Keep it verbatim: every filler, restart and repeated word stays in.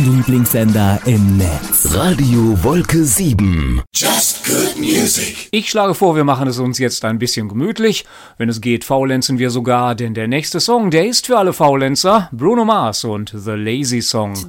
Lieblingssender im Netz. Radio Wolke sieben. Just good music. Ich schlage vor, wir machen es uns jetzt ein bisschen gemütlich. Wenn es geht, faulenzen wir sogar, denn der nächste Song, der ist für alle Faulenzer. Bruno Mars und The Lazy Song.